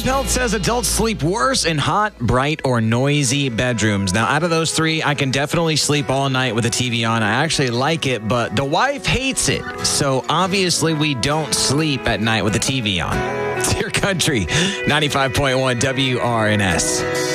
Sleep Health says adults sleep worse in hot, bright, or noisy bedrooms. Now, out of those three, I can definitely sleep all night with the TV on. I actually like it, but the wife hates it. So obviously, we don't sleep at night with the TV on. It's your country, 95.1 WRNS.